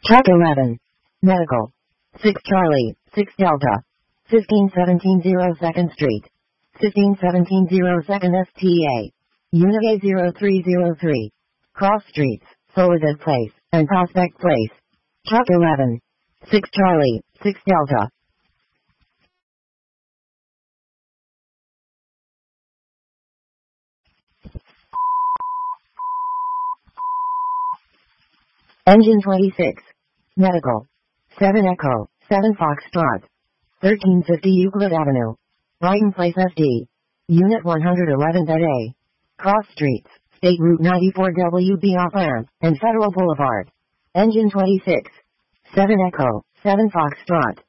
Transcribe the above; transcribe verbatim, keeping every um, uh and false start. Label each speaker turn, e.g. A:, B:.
A: Truck eleven. Medical. six Charlie, six Delta. fifteen seventeen zero second Street. fifteen seventeen zero second S T A. Unit A zero three zero three. Cross Streets, Soledad Place, and Prospect Place. Truck eleven. six Charlie, six Delta. Engine twenty-six. Medical. seven Echo, seven Foxtrot. thirteen fifty Euclid Avenue. Brighton Place S D. Unit one eleven Bed A. Cross Streets, State Route ninety-four W B off ramp, and Federal Boulevard. Engine twenty-six. seven Echo, seven Foxtrot.